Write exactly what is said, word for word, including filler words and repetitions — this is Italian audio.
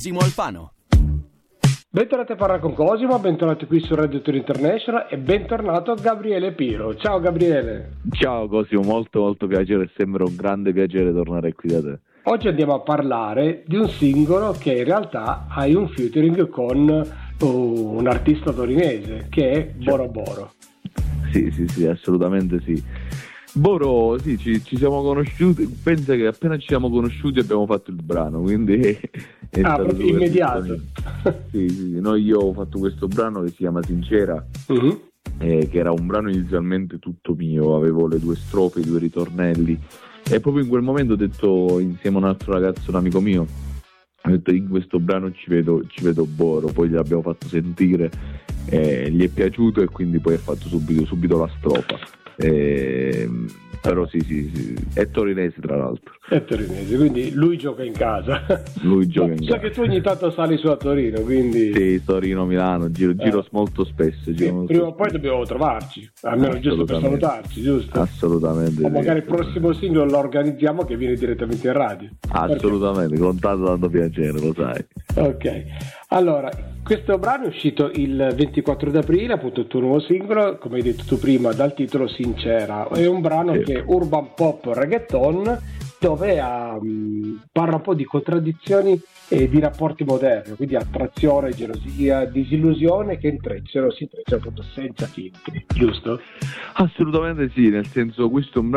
Simo Alfano. Bentornati a parlare con Cosimo, bentornati qui su Radio Tour International e bentornato Gabriele Piro. Ciao Gabriele. Ciao Cosimo, molto molto piacere, sembra un grande piacere tornare qui da te. Oggi andiamo a parlare di un singolo che in realtà hai un featuring con uh, un artista torinese che è Boro Boro. Sì, sì, sì, assolutamente sì. Boro, sì, ci, ci siamo conosciuti, pensa che appena ci siamo conosciuti abbiamo fatto il brano, quindi è ah, proprio immediato. Sì, sì, noi io ho fatto questo brano che si chiama Sincera, uh-huh. eh, che era un brano inizialmente tutto mio, avevo le due strofe, i due ritornelli, e proprio in quel momento ho detto insieme a un altro ragazzo, un amico mio, ho detto in questo brano ci vedo, ci vedo Boro, poi gliel'abbiamo fatto sentire, eh, gli è piaciuto e quindi poi ha fatto subito, subito la strofa. Eh, però sì, sì, sì, è torinese tra l'altro. È torinese, quindi lui gioca in casa. Lui gioca in so casa. So che tu ogni tanto sali su a Torino, quindi sì, Torino, Milano, giro, giro eh. molto spesso. Giro sì, molto prima o spesso. poi dobbiamo trovarci, almeno giusto per salutarci, giusto? Assolutamente. O magari sì, il prossimo singolo lo organizziamo che viene direttamente in radio. Assolutamente, perché... con tanto tanto piacere, lo sai. Ok, allora, questo brano è uscito il ventiquattro aprile, appunto il tuo nuovo singolo, come hai detto tu prima, dal titolo Sincera. È un brano sì. che è urban pop reggaeton, dove um, parla un po' di contraddizioni e di rapporti moderni, quindi attrazione, gelosia, disillusione che intrecciano, si intrecciano appunto senza filtri, giusto? Assolutamente sì, nel senso questo è un